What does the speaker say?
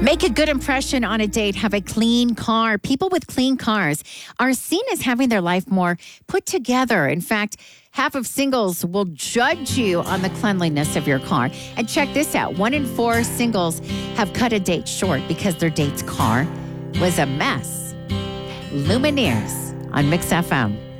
Make a good impression on a date. Have a clean car. People with clean cars are seen as having their life more put together. In fact, half of singles will judge you on the cleanliness of your car. And check this out. 1 in 4 singles have cut a date short because their date's car was a mess. Lumineers on Mix FM.